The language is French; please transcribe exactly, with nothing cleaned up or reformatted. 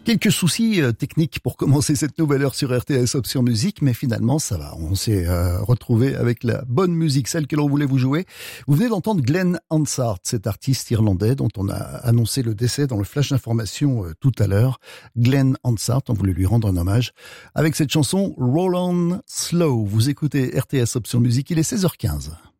Quelques soucis euh, techniques pour commencer cette nouvelle heure sur R T S Option Musique, mais finalement ça va. On s'est euh, retrouvé avec la bonne musique, celle que l'on voulait vous jouer. Vous venez d'entendre Glenn Hansard, cet artiste irlandais dont on a annoncé le décès dans le flash d'information euh, tout à l'heure. Glenn Hansard, on voulait lui rendre un hommage avec cette chanson Roll On Slow. Vous écoutez R T S Option Musique, il est seize heures quinze.